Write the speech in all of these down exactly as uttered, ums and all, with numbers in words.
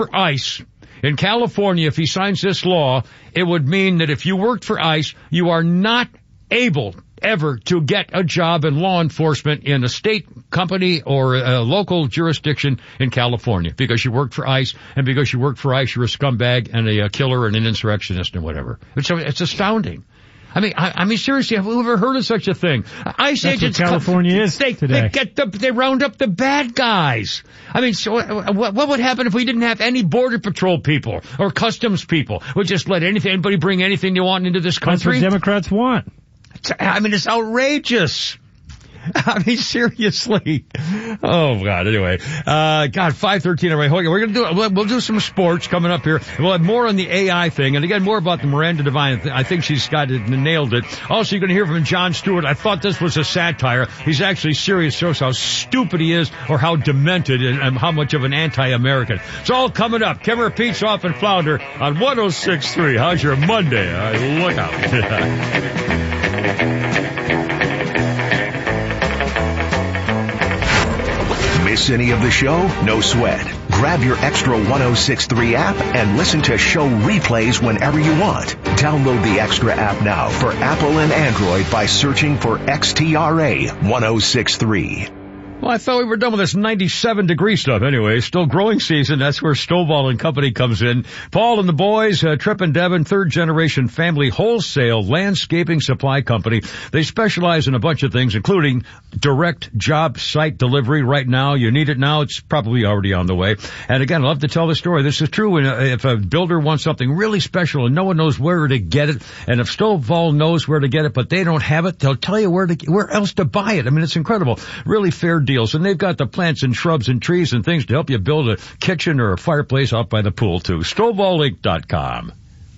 for ICE in California, if he signs this law, it would mean that if you worked for ICE, you are not able ever to get a job in law enforcement in a state company or a local jurisdiction in California because you worked for ICE, and because you worked for ICE, you're a scumbag and a, a killer and an insurrectionist and whatever. It's, it's astounding. I mean, I, I mean, seriously, have we ever heard of such a thing? ICE That's agents, what California come, is they, today. They get the, they round up the bad guys. I mean, so what, what would happen if we didn't have any border patrol people or customs people? We'd just let anything, anybody bring anything they want into this country? That's what Democrats want. I mean, it's outrageous. I mean, seriously. Oh, God. Anyway, uh, God, five thirteen. All right, we're going to do, we'll, we'll do some sports coming up here. We'll have more on the A I thing. And again, more about the Miranda Devine. I think she's got it and nailed it. Also, you're going to hear from Jon Stewart. I thought this was a satire. He's actually serious. Shows how stupid he is or how demented and, and how much of an anti-American. It's all coming up. Kimmer, Pete's Off and Flounder on one oh six point three. How's your Monday? All right, look out. Miss any of the show? No sweat. Grab your Extra one oh six point three app and listen to show replays whenever you want. Download the Extra app now for Apple and Android by searching for X T R A one oh six point three. Well, I thought we were done with this ninety-seven degree stuff anyway. Still growing season. That's where Stovall and Company comes in. Paul and the boys, uh, Tripp and Devin, third generation family wholesale landscaping supply company. They specialize in a bunch of things, including direct job site delivery. Right now, you need it now. It's probably already on the way. And again, I love to tell the story. This is true. When, uh, if a builder wants something really special and no one knows where to get it, and if Stovall knows where to get it, but they don't have it, they'll tell you where to, where else to buy it. I mean, it's incredible. Really fair deal. And they've got the plants and shrubs and trees and things to help you build a kitchen or a fireplace out by the pool, too. Stovall Inc dot com.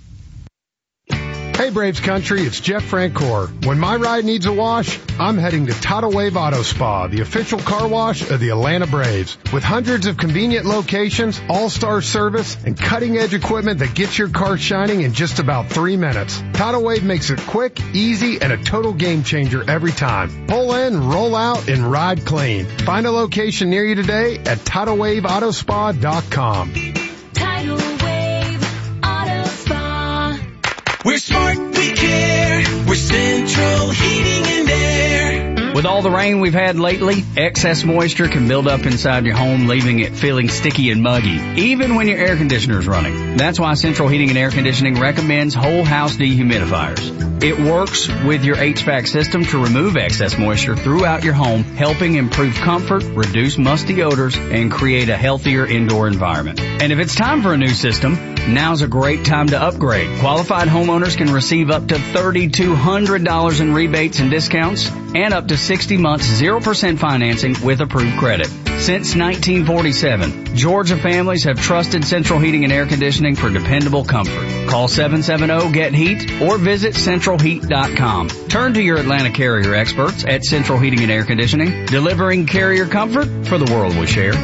Hey Braves Country, it's Jeff Francoeur. When my ride needs a wash, I'm heading to Tidal Wave Auto Spa, the official car wash of the Atlanta Braves. With hundreds of convenient locations, all-star service, and cutting-edge equipment that gets your car shining in just about three minutes. Tidal Wave makes it quick, easy, and a total game changer every time. Pull in, roll out, and ride clean. Find a location near you today at tidal wave auto spa dot com. Tidal Wave Auto Spa. We're smart, we care. We're Central Heating and Air. With all the rain we've had lately, excess moisture can build up inside your home, leaving it feeling sticky and muggy, even when your air conditioner is running. That's why Central Heating and Air Conditioning recommends whole house dehumidifiers. It works with your H V A C system to remove excess moisture throughout your home, helping improve comfort, reduce musty odors, and create a healthier indoor environment. And if it's time for a new system, now's a great time to upgrade. Qualified homeowners can receive up to three thousand two hundred dollars in rebates and discounts and up to sixty months zero percent financing with approved credit. Since nineteen forty-seven, Georgia families have trusted Central Heating and Air Conditioning for dependable comfort. Call seven seven zero get heat or visit central heat dot com. Turn to your Atlanta Carrier experts at Central Heating and Air Conditioning, delivering carrier comfort for the world we share.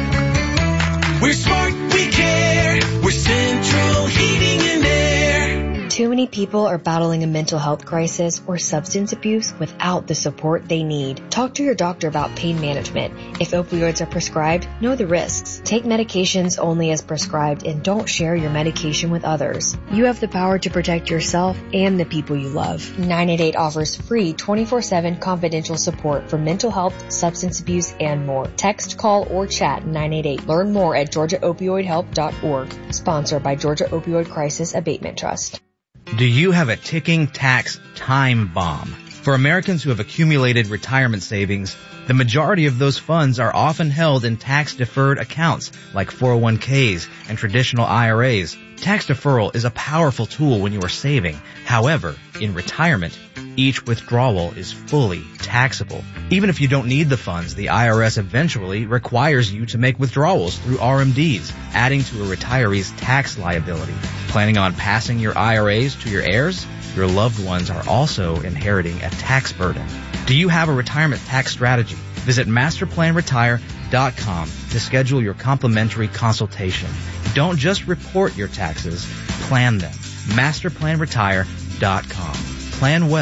We're smart, we care. We're Central Heating and Air. Too many people are battling a mental health crisis or substance abuse without the support they need. Talk to your doctor about pain management. If opioids are prescribed, know the risks. Take medications only as prescribed and don't share your medication with others. You have the power to protect yourself and the people you love. nine eight eight offers free twenty-four seven confidential support for mental health, substance abuse, and more. Text, call, or chat nine eight eight. Learn more at georgia opioid help dot org. Sponsored by Georgia Opioid Crisis Abatement Trust. Do you have a ticking tax time bomb? For Americans who have accumulated retirement savings, the majority of those funds are often held in tax-deferred accounts like four oh one k's and traditional I R As. Tax deferral is a powerful tool when you are saving. However, in retirement, each withdrawal is fully taxable. Even if you don't need the funds, the I R S eventually requires you to make withdrawals through R M Ds, adding to a retiree's tax liability. Planning on passing your I R As to your heirs? Your loved ones are also inheriting a tax burden. Do you have a retirement tax strategy? Visit master plan retire dot com to schedule your complimentary consultation. Don't just report your taxes, plan them. master plan retire dot com. Plan well,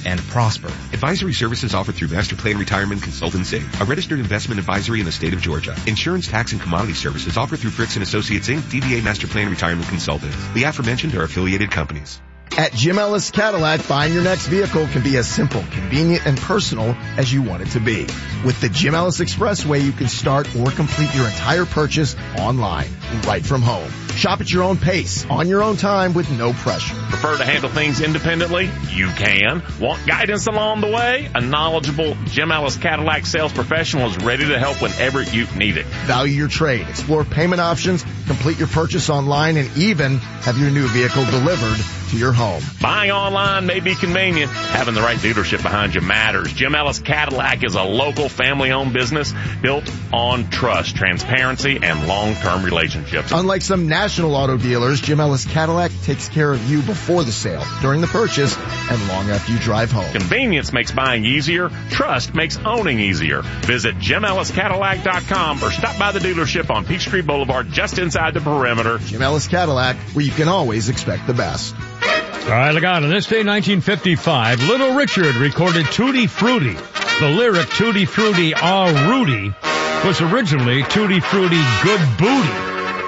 and prosper. Advisory services offered through Master Plan Retirement Consultants, Incorporated, a registered investment advisory in the state of Georgia. Insurance, tax, and commodity services offered through Fricks and Associates, Incorporated, D B A Master Plan Retirement Consultants. The aforementioned are affiliated companies. At Jim Ellis Cadillac, buying your next vehicle can be as simple, convenient, and personal as you want it to be. With the Jim Ellis Expressway, you can start or complete your entire purchase online, right from home. Shop at your own pace, on your own time, with no pressure. Prefer to handle things independently? You can. Want guidance along the way? A knowledgeable Jim Ellis Cadillac sales professional is ready to help whenever you need it. Value your trade, explore payment options, complete your purchase online, and even have your new vehicle delivered to your home. Buying online may be convenient. Having the right dealership behind you matters. Jim Ellis Cadillac is a local family-owned business built on trust, transparency, and long-term relationships. Unlike some national auto dealers, Jim Ellis Cadillac takes care of you before the sale, during the purchase, and long after you drive home. Convenience makes buying easier. Trust makes owning easier. Visit Jim Ellis Cadillac dot com or stop by the dealership on Peachtree Boulevard just inside the perimeter. Jim Ellis Cadillac, where you can always expect the best. All right, look out. On this day, nineteen fifty-five, Little Richard recorded Tutti Frutti. The lyric Tutti Frutti, ah, Rudy, was originally Tutti Frutti, good booty.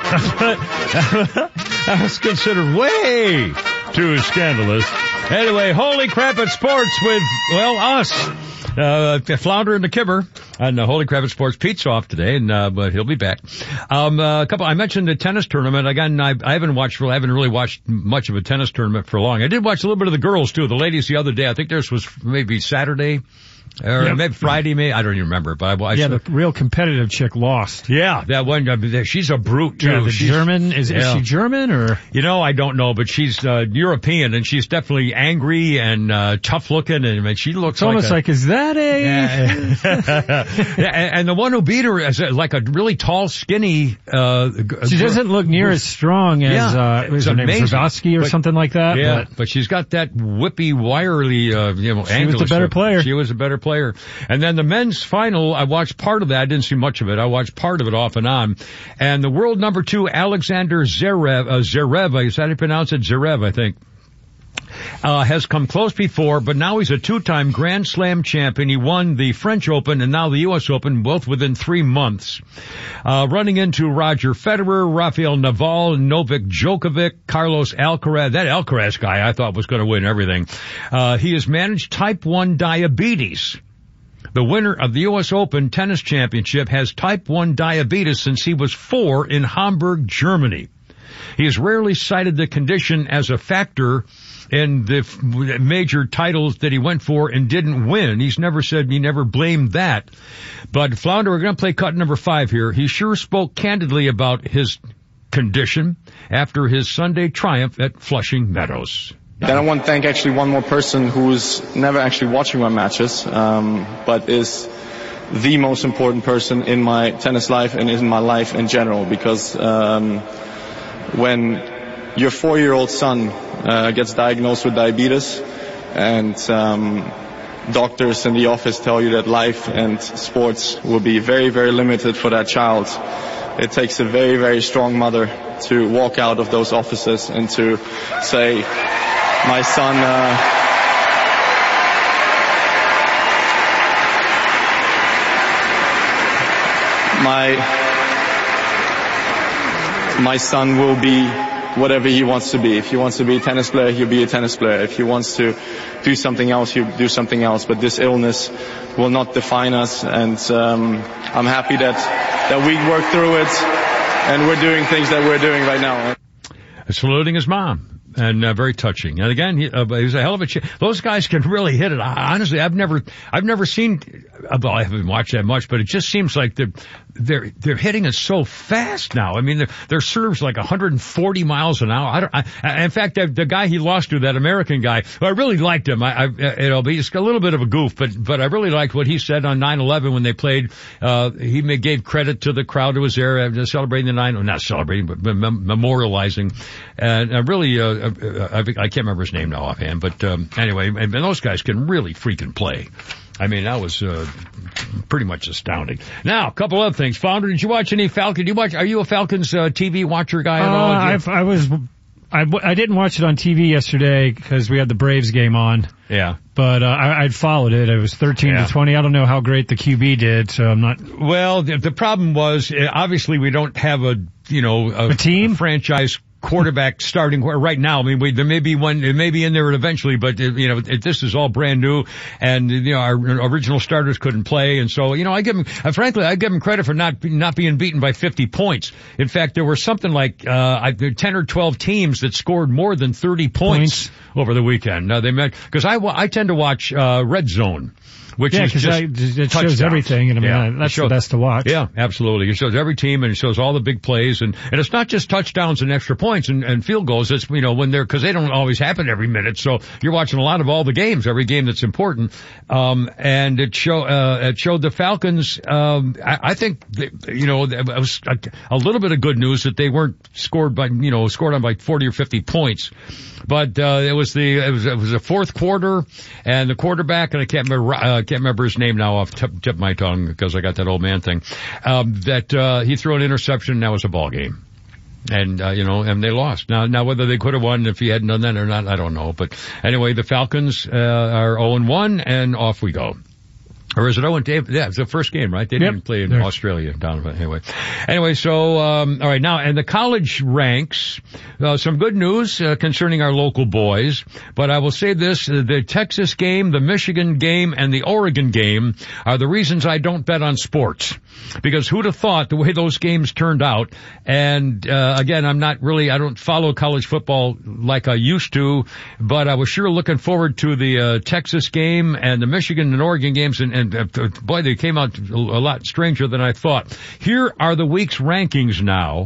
That was considered way too scandalous. Anyway, Holy Crap at Sports with, well, us. Uh, Flounder and the Kibber on uh, Holy Crap at Sports. Pete's off today, and uh, but he'll be back. Um, uh, a couple. I mentioned the tennis tournament again. I, I haven't watched. I haven't really watched much of a tennis tournament for long. I did watch a little bit of the girls too. The ladies the other day. I think theirs was maybe Saturday. Or yep. maybe Friday, maybe I don't even remember. But I, I yeah, the real competitive chick lost. Yeah, that one. I mean, she's a brute too. Yeah, the she's, German is, yeah. is she German or? You know, I don't know, but she's uh, European and she's definitely angry and uh, tough looking, and I mean, she looks it's like almost a, like is that a? Yeah, and, and the one who beat her is like a really tall, skinny. Uh, she doesn't look near as strong as yeah, uh, was her name Zavatsky or but, something like that. Yeah, but, but she's got that whippy, wiry, uh, you know, she was a better stuff. player. She was a better player. And then the men's final, I watched part of that. I didn't see much of it. I watched part of it off and on. And the world number two, Alexander Zverev, uh, Zverev, is that how you pronounce it? Zverev, I think. Uh, has come close before, but now he's a two-time Grand Slam champion. He won the French Open and now the U S Open, both within three months. Uh, running into Roger Federer, Rafael Nadal, Novak Djokovic, Carlos Alcaraz. That Alcaraz guy I thought was going to win everything. Uh, he has managed type one diabetes. The winner of the U S Open Tennis Championship has type one diabetes since he was four in Hamburg, Germany. He has rarely cited the condition as a factor in the major titles that he went for and didn't win. He's never said, he never blamed that. But Flounder, we're going to play cut number five here. He sure spoke candidly about his condition after his Sunday triumph at Flushing Meadows. Then I want to thank actually one more person who's never actually watching my matches, um, but is the most important person in my tennis life and in my life in general, because um, when your four-year-old son uh, gets diagnosed with diabetes and um, doctors in the office tell you that life and sports will be very, very limited for that child, it takes a very, very strong mother to walk out of those offices and to say, my son, uh, my, my son will be whatever he wants to be. If he wants to be a tennis player, he'll be a tennis player. If he wants to do something else, he'll do something else. But this illness will not define us, and um, I'm happy that, that we worked through it, and we're doing things that we're doing right now. Saluting his mom. And uh, very touching. And again, he, uh, he was a hell of a. Ch- Those guys can really hit it. I, honestly, I've never, I've never seen. Uh, well, I haven't watched that much, but it just seems like they're they're they're hitting it so fast now. I mean, their their serves like one hundred forty miles an hour. I don't. I, in fact, the, the guy he lost to, that American guy, I really liked him. I, I you know, he's a little bit of a goof, but but I really liked what he said on nine eleven when they played. Uh, he gave credit to the crowd who was there uh, celebrating the nine, well, not celebrating, but mem- memorializing, and uh, really. Uh, I, I can't remember his name now offhand, but um, anyway, and those guys can really freaking play. I mean, that was uh, pretty much astounding. Now, a couple other things. Founder, did you watch any Falcon? Did you watch? Are you a Falcons uh, T V watcher guy at all? Uh, I've, I was. I, I didn't watch it on T V yesterday because we had the Braves game on. Yeah. but uh, I, I'd followed it. It was thirteen Yeah. to twenty. I don't know how great the Q B did, so I'm not. Well, the, the problem was, uh, obviously we don't have a, you know, a, A team? a franchise quarterback starting right now. I mean, we, there may be one, it may be in there eventually, but uh, you know, it, this is all brand new, and you know, our original starters couldn't play, and so you know, I give them, uh, frankly, I give them credit for not not being beaten by fifty points. In fact, there were something like uh, I, ten or twelve teams that scored more than thirty points, points. over the weekend. Uh, they met because I I tend to watch uh, Red Zone. Which yeah, is just it shows touchdowns. everything, and I mean, yeah. that's shows, the best to watch. Yeah, absolutely. It shows every team, and it shows all the big plays, and, and it's not just touchdowns and extra points and, and field goals. It's, you know, when they're, cause they don't always happen every minute, so you're watching a lot of all the games, every game that's important. Um, and it show, uh, it showed the Falcons, um, I, I think, that, you know, it was a, a little bit of good news that they weren't scored by, you know, scored on by forty or fifty points. But, uh, it was the, it was, it was a fourth quarter, and the quarterback, and I can't remember, uh, can't remember his name now off the tip, tip of my tongue because I got that old man thing, um, that, uh, he threw an interception and that was a ball game. And, uh, you know, and they lost. Now, now whether they could have won if he hadn't done that or not, I don't know. But anyway, the Falcons, uh, are oh and one and off we go. Or is it oh and two? Yeah, it's the first game, right? They didn't Yep. play in There. Australia, Donovan. Anyway, anyway, so um, all right, now and the college ranks. Uh, some good news uh, concerning our local boys, but I will say this: uh, the Texas game, the Michigan game, and the Oregon game are the reasons I don't bet on sports. Because who'd have thought the way those games turned out? And uh, again, I'm not really, I don't follow college football like I used to, but I was sure looking forward to the uh, Texas game and the Michigan and Oregon games, and, and uh, boy, they came out a lot stranger than I thought. Here are the week's rankings now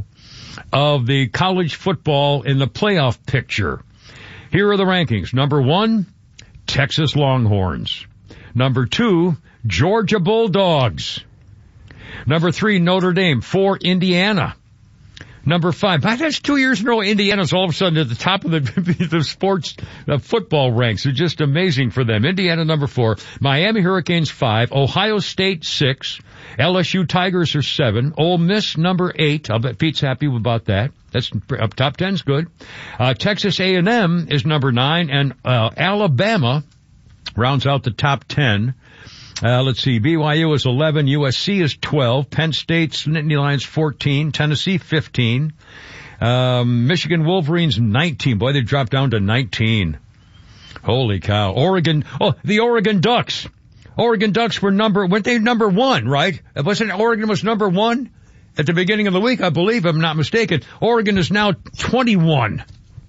of the college football in the playoff picture. Here are the rankings. Number one, Texas Longhorns. Number two, Georgia Bulldogs. Number three, Notre Dame. Four, Indiana. Number five, that's two years in a row. Indiana's all of a sudden at the top of the, the sports uh, football ranks. It's just amazing for them. Indiana, number four. Miami Hurricanes, five. Ohio State, six. L S U Tigers are seven. Ole Miss, number eight. I'll bet Pete's happy about that. That's up top ten's good. Uh, Texas A and M is number nine, and uh, Alabama rounds out the top ten. Uh, let's see, B Y U is eleven, U S C is twelve, Penn State's Nittany Lions fourteen, Tennessee fifteen, um, Michigan Wolverines nineteen. Boy, they dropped down to nineteen. Holy cow. Oregon, oh, the Oregon Ducks. Oregon Ducks were number, weren't they number one, right? Wasn't Oregon was number one at the beginning of the week, I believe, if I'm not mistaken. Oregon is now twenty-one.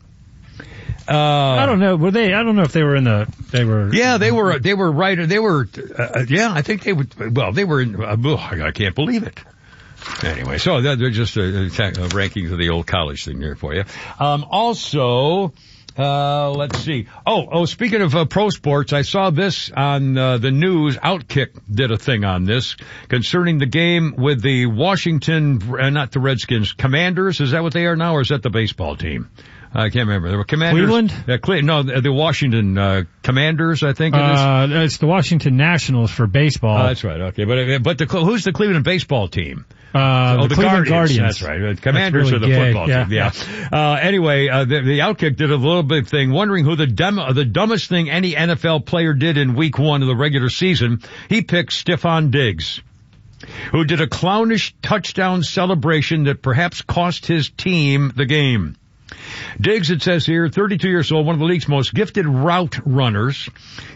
Uh, I don't know. Were they? I don't know if they were in the. They were. Yeah, they were. They were right. They were. Uh, yeah, I think they would. Well, they were. In, uh, I can't believe it. Anyway, so they're just uh, uh, rankings of the old college thing there for you. Um, also, uh, let's see. Oh, oh. Speaking of uh, pro sports, I saw this on uh, the news. Outkick did a thing on this concerning the game with the Washington, uh, not the Redskins, Commanders. Is that what they are now, or is that the baseball team? I can't remember. There were Commanders. Cleveland? Uh, Cle- no, the, the Washington uh, Commanders, I think it is. Uh, it's the Washington Nationals for baseball. Oh, that's right. Okay, but but the who's the Cleveland baseball team? Uh, oh, the, the Cleveland Guardians. Guardians. That's right. Commanders really are the gay. football yeah, team. Yeah. yeah. Uh, anyway, uh, the, the Outkick did a little bit thing, wondering who the dem- the dumbest thing any N F L player did in week one of the regular season. He picked Stephon Diggs, who did a clownish touchdown celebration that perhaps cost his team the game. Diggs, it says here, thirty-two years old, one of the league's most gifted route runners.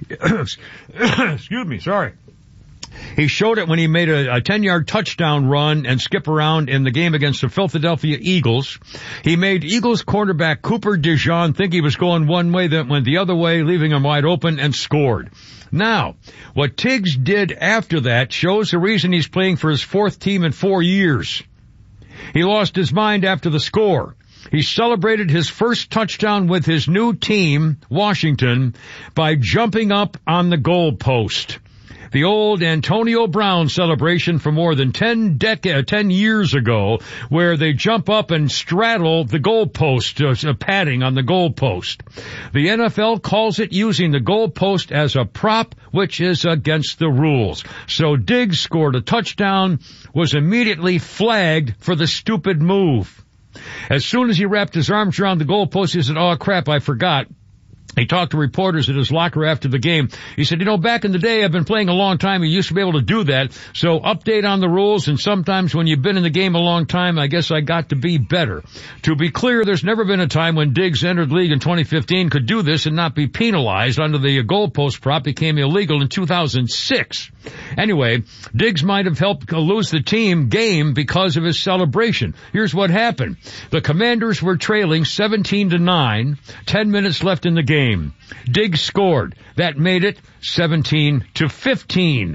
Excuse me, sorry. He showed it when he made a ten-yard touchdown run and skip around in the game against the Philadelphia Eagles. He made Eagles cornerback Cooper DeJean think he was going one way, then went the other way, leaving him wide open, and scored. Now, what Tiggs did after that shows the reason he's playing for his fourth team in four years. He lost his mind after the score. He celebrated his first touchdown with his new team, Washington, by jumping up on the goal post. The old Antonio Brown celebration from more than ten decades, ten years ago, where they jump up and straddle the goalpost, uh, padding on the goalpost. The N F L calls it using the goalpost as a prop, which is against the rules. So Diggs scored a touchdown, was immediately flagged for the stupid move. As soon as he wrapped his arms around the goalpost, he said, "Oh crap, I forgot." He talked to reporters at his locker after the game. He said, you know, back in the day, I've been playing a long time. You used to be able to do that. So update on the rules. And sometimes when you've been in the game a long time, I guess I got to be better. To be clear, there's never been a time when Diggs entered the league in twenty fifteen could do this and not be penalized under the goalpost prop became illegal in two thousand six. Anyway, Diggs might have helped lose the team game because of his celebration. Here's what happened. The Commanders were trailing seventeen to nine, ten minutes left in the game. Diggs scored. That made it seventeen to fifteen.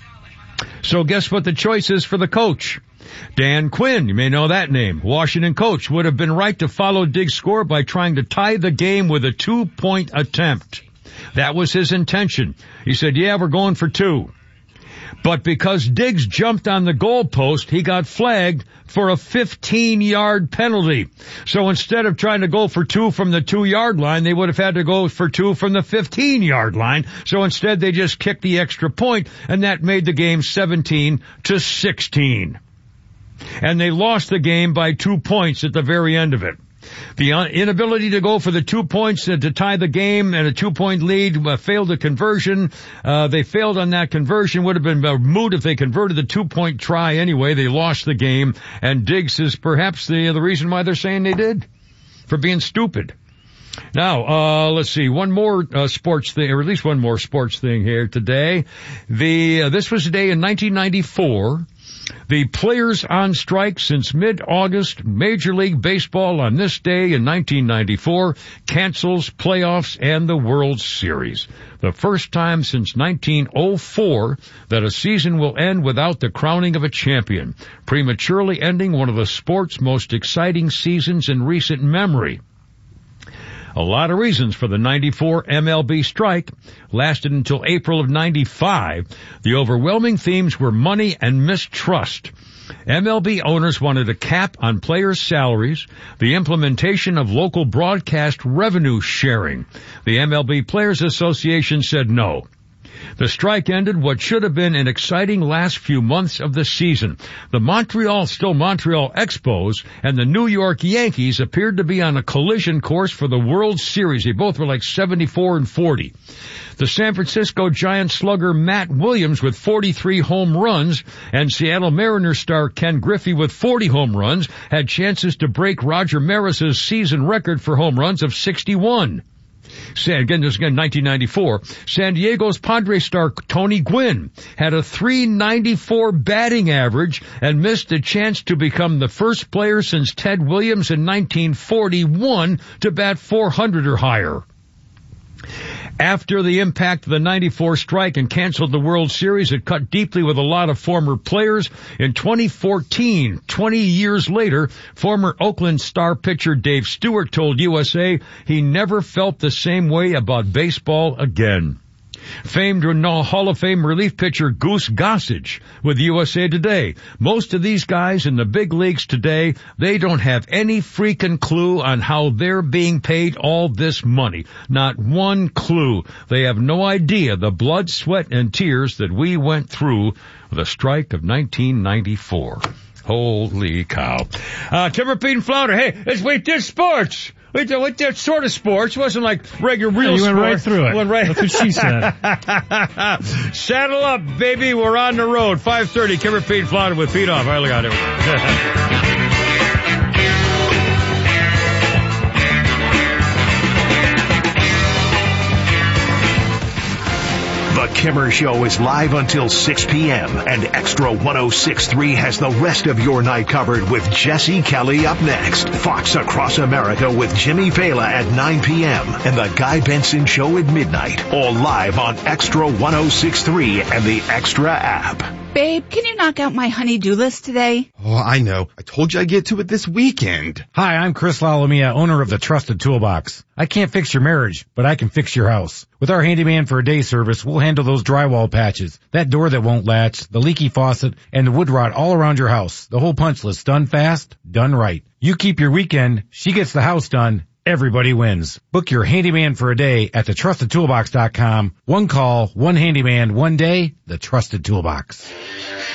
So guess what the choice is for the coach? Dan Quinn, you may know that name. Washington coach would have been right to follow Diggs' score by trying to tie the game with a two-point attempt. That was his intention. He said, yeah, we're going for two. But because Diggs jumped on the goalpost, he got flagged for a fifteen-yard penalty. So instead of trying to go for two from the two-yard line, they would have had to go for two from the fifteen-yard line. So instead, they just kicked the extra point, and that made the game seventeen to sixteen. And they lost the game by two points at the very end of it. The inability to go for the two points to, to tie the game and a two-point lead uh, failed the conversion. Uh, they failed on that conversion. Would have been uh, moot if they converted the two-point try anyway. They lost the game, and Diggs is perhaps the the reason why they're saying they did, for being stupid. Now, uh, let's see, one more uh, sports thing, or at least one more sports thing here today. The uh, this was a day in nineteen ninety-four. The players on strike since mid-August. Major League Baseball on this day in nineteen ninety-four cancels playoffs and the World Series. The first time since nineteen oh four that a season will end without the crowning of a champion, prematurely ending one of the sport's most exciting seasons in recent memory. A lot of reasons for the ninety-four M L B strike. Lasted until April of ninety-five. The overwhelming themes were money and mistrust. M L B owners wanted a cap on players' salaries, the implementation of local broadcast revenue sharing. The M L B Players Association said no. The strike ended what should have been an exciting last few months of the season. The Montreal, still Montreal Expos and the New York Yankees appeared to be on a collision course for the World Series. They both were like seventy-four and forty. The San Francisco Giants slugger Matt Williams with forty-three home runs and Seattle Mariners star Ken Griffey with forty home runs had chances to break Roger Maris's season record for home runs of sixty-one. Again, this is again nineteen ninety-four. San Diego's Padres star Tony Gwynn had a three ninety-four batting average and missed a chance to become the first player since Ted Williams in nineteen forty-one to bat four hundred or higher. After the impact of the ninety-four strike and canceled the World Series, it cut deeply with a lot of former players. In twenty fourteen, twenty years later, former Oakland star pitcher Dave Stewart told U S A he never felt the same way about baseball again. Famed Hall of Fame relief pitcher Goose Gossage with U S A Today. Most of these guys in the big leagues today, they don't have any freaking clue on how they're being paid all this money. Not one clue. They have no idea the blood, sweat, and tears that we went through with the strike of nineteen ninety-four. Holy cow. Uh, Timber, Pete, and Flounder. Hey, let's wait, this sports. Wait, wait, that sort of sports. It wasn't like regular real yeah, you sports. went right through it. Went right. That's what she said. Saddle up, baby. We're on the road. five thirty, Kimber, Pete, and Flounder with Pete off. I look out here. The Kimmer Show is live until six p.m. and Extra one oh six point three has the rest of your night covered with Jesse Kelly up next. Fox Across America with Jimmy Fela at nine p.m. and The Guy Benson Show at midnight. All live on Extra one oh six point three and the Extra app. Babe, can you knock out my honey-do list today? Oh, I know. I told you I'd get to it this weekend. Hi, I'm Chris Lalomia, owner of the Trusted Toolbox. I can't fix your marriage, but I can fix your house. With our handyman for a day service, we'll handle those drywall patches, that door that won't latch, the leaky faucet, and the wood rot all around your house. The whole punch list, done fast, done right. You keep your weekend, she gets the house done. Everybody wins. Book your handyman for a day at the trusted toolbox dot com. One call, one handyman, one day, the Trusted Toolbox.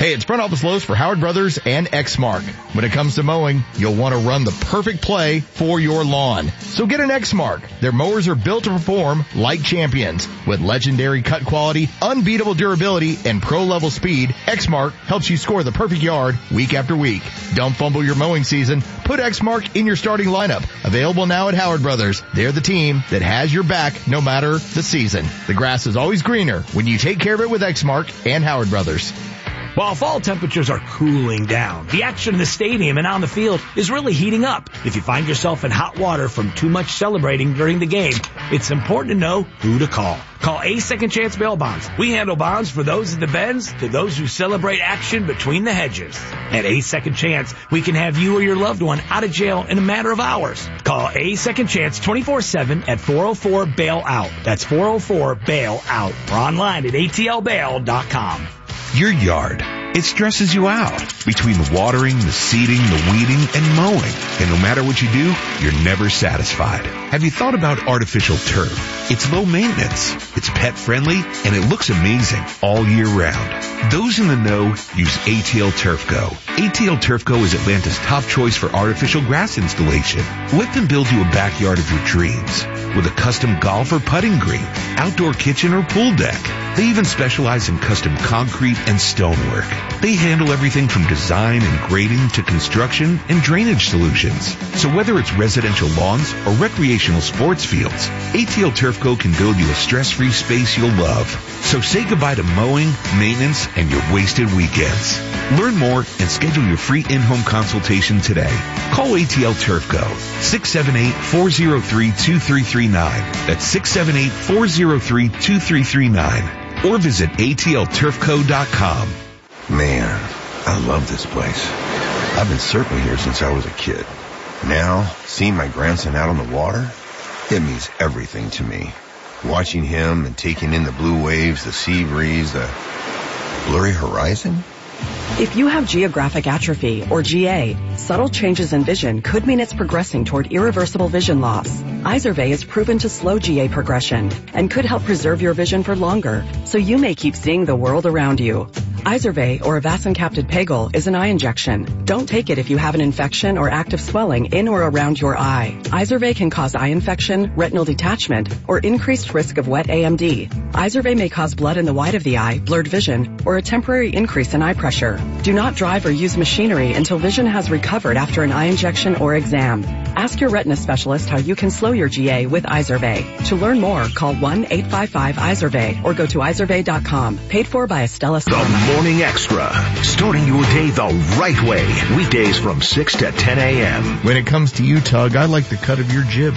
Hey, it's Front Office Lowe's for Howard Brothers and Exmark. When it comes to mowing, you'll want to run the perfect play for your lawn. So get an Exmark. Their mowers are built to perform like champions. With legendary cut quality, unbeatable durability, and pro-level speed, Exmark helps you score the perfect yard week after week. Don't fumble your mowing season. Put Exmark in your starting lineup. Available now at Howard Brothers. They're the team that has your back no matter the season. The grass is always greener when you take care of it with Exmark and Howard Brothers. While fall temperatures are cooling down, the action in the stadium and on the field is really heating up. If you find yourself in hot water from too much celebrating during the game, it's important to know who to call. Call A Second Chance Bail Bonds. We handle bonds for those at the bends to those who celebrate action between the hedges. At A Second Chance, we can have you or your loved one out of jail in a matter of hours. Call A Second Chance twenty-four seven at four oh four bail out. That's four oh four bail out. Or online at A T L bail dot com. Your yard. It stresses you out between the watering, the seeding, the weeding, and mowing. And no matter what you do, you're never satisfied. Have you thought about artificial turf? It's low maintenance, it's pet friendly, and it looks amazing all year round. Those in the know use A T L Turf Go. A T L Turf Go is Atlanta's top choice for artificial grass installation. Let them build you a backyard of your dreams with a custom golf or putting green, outdoor kitchen or pool deck. They even specialize in custom concrete and stonework. They handle everything from design and grading to construction and drainage solutions. So whether it's residential lawns or recreational sports fields, A T L Turf Go can build you a stress-free space you'll love. So say goodbye to mowing, maintenance, and your wasted weekends. Learn more and schedule your free in-home consultation today. Call A T L Turf Go, six seven eight, four oh three, two three three nine. That's six seven eight, four oh three, two three three nine. Or visit A T L turf co dot com. Man, I love this place. I've been surfing here since I was a kid. Now, seeing my grandson out on the water, it means everything to me. Watching him and taking in the blue waves, the sea breeze, the blurry horizon. If you have geographic atrophy, or G A, subtle changes in vision could mean it's progressing toward irreversible vision loss. Izervay is proven to slow G A progression and could help preserve your vision for longer, so you may keep seeing the world around you. Izervay, or avacincaptad pegol, is an eye injection. Don't take it if you have an infection or active swelling in or around your eye. Izervay can cause eye infection, retinal detachment, or increased risk of wet A M D. Izervay may cause blood in the white of the eye, blurred vision, or a temporary increase in eye pressure. Do not drive or use machinery until vision has recovered after an eye injection or exam. Ask your retina specialist how you can slow your G A with Izervay. To learn more, call one eight five five Izervay or go to izervay dot com. Paid for by Estella Pharma. The Morning Extra, starting your day the right way. Weekdays from six to ten a.m. When it comes to you, Tug, I like the cut of your jib.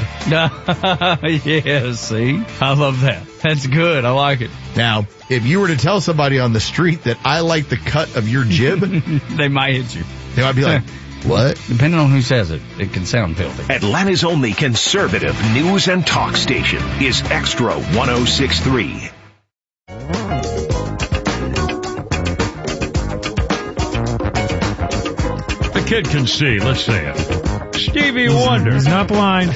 Yeah, see? I love that. That's good. I like it. Now, if you were to tell somebody on the street that I like the cut of your jib, they might hit you. They might be like, what? Depending on who says it, it can sound filthy. Atlanta's only conservative news and talk station is Extra one oh six point three. The kid can see. Let's say it. Stevie Wonder. He's not blind.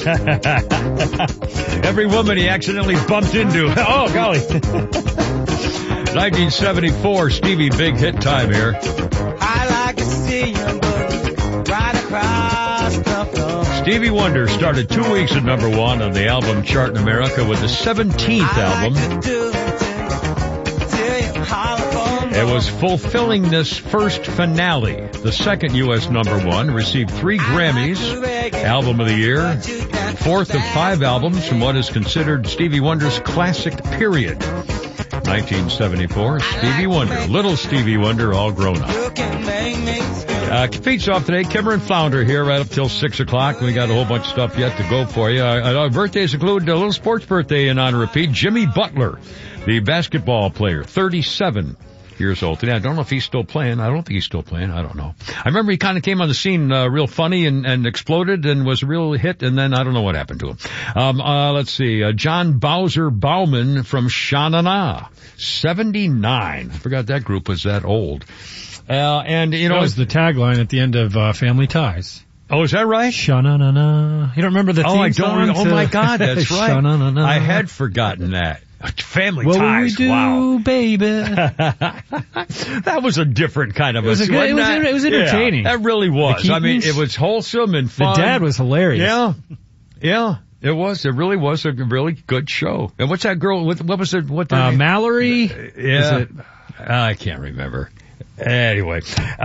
Every woman he accidentally bumped into. Oh, golly. nineteen seventy-four, Stevie, big hit time here. I like to see you right across the floor. Stevie Wonder started two weeks at number one on the album chart in America with the seventeenth album. It was Fulfilling This First Finale, the second U S number one, received three Grammys, Album of the Year, fourth of five albums from what is considered Stevie Wonder's classic period. nineteen seventy-four, Stevie Wonder, little Stevie Wonder, all grown up. Uh, feeds off today, Kimmer and Flounder here right up till six o'clock. We got a whole bunch of stuff yet to go for you. Uh, our birthdays include a little sports birthday in honor of Pete, Jimmy Butler, the basketball player, thirty-seven years old today. I don't know if he's still playing. I don't think he's still playing. I don't know. I remember he kind of came on the scene uh, real funny and, and exploded and was a real hit, and then I don't know what happened to him. Um, uh, let's see. Uh, John Bowser Bauman from Sha-Na-Na, seventy-nine. I forgot that group was that old. Uh, and, you know. That was the tagline at the end of uh, Family Ties. Oh, is that right? Sha-na-na-na. You don't remember the theme oh, I don't song? Oh, my God, that's right. Sha-na-na-na. I had forgotten that. Family what Ties. What will we do, wow. baby? That was a different kind of it was a, a good, it, was, that, it was entertaining. Yeah, that really was. I mean, it was wholesome and fun. The dad was hilarious. Yeah. Yeah. It was. It really was a really good show. And what's that girl? What, what was it? What? Uh, Mallory? Uh, yeah. It? I can't remember. Anyway,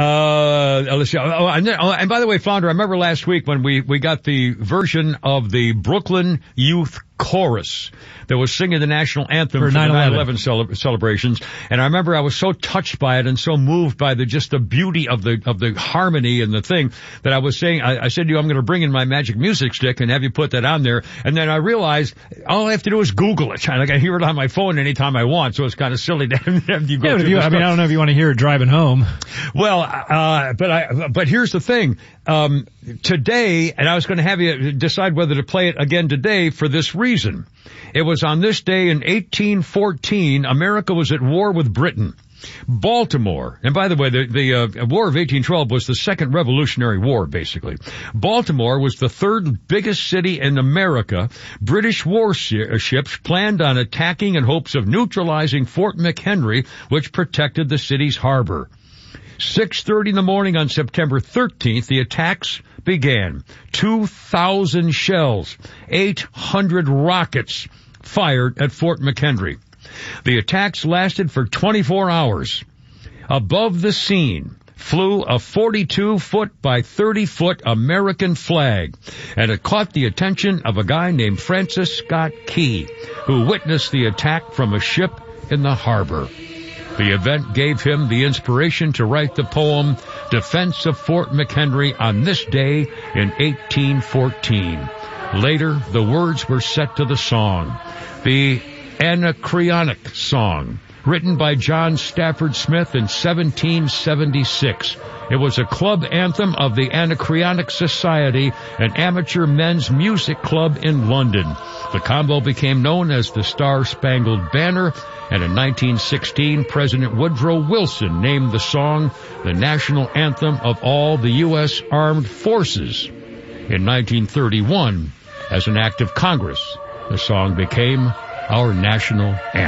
uh, let's see. Oh, and, then, oh, and by the way, Flounder, I remember last week when we, we got the version of the Brooklyn Youth Chorus that was singing the national anthem for, for the nine eleven cele- celebrations. And I remember I was so touched by it and so moved by the, just the beauty of the, of the harmony and the thing that I was saying, I, I said to you, I'm going to bring in my magic music stick and have you put that on there. And then I realized all I have to do is Google it. And I can hear it on my phone anytime I want. So it's kind of silly to have you go yeah, through you, this I mean, I don't know if you want to hear it driving home. Well, uh, but I, but here's the thing. Um, today, and I was going to have you decide whether to play it again today for this reason. It was on this day in eighteen fourteen, America was at war with Britain. Baltimore, and by the way, the, the uh, War of eighteen twelve was the second Revolutionary War, basically. Baltimore was the third biggest city in America. British warships planned on attacking in hopes of neutralizing Fort McHenry, which protected the city's harbor. six thirty in the morning on September thirteenth, the attacks began. two thousand shells, eight hundred rockets fired at Fort McHenry. The attacks lasted for twenty-four hours. Above the scene flew a forty-two foot by thirty foot American flag, and it caught the attention of a guy named Francis Scott Key, who witnessed the attack from a ship in the harbor. The event gave him the inspiration to write the poem Defense of Fort McHenry on this day in eighteen fourteen. Later, the words were set to the song, the Anacreontic Song, written by John Stafford Smith in seventeen seventy-six. It was a club anthem of the Anacreontic Society, an amateur men's music club in London. The combo became known as the Star-Spangled Banner, and in nineteen sixteen, President Woodrow Wilson named the song the national anthem of all the U S Armed Forces. In nineteen thirty-one, as an act of Congress, the song became our national anthem.